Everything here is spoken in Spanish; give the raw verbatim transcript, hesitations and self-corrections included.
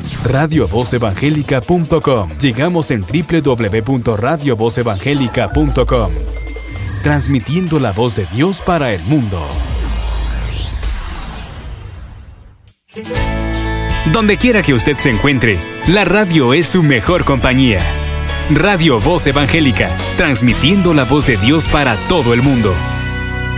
radio voz evangélica punto com. Llegamos en doble u doble u doble u punto radio voz evangélica punto com. Transmitiendo la voz de Dios para el mundo. Donde quiera que usted se encuentre, la radio es su mejor compañía. Radio Voz Evangélica, transmitiendo la voz de Dios para todo el mundo.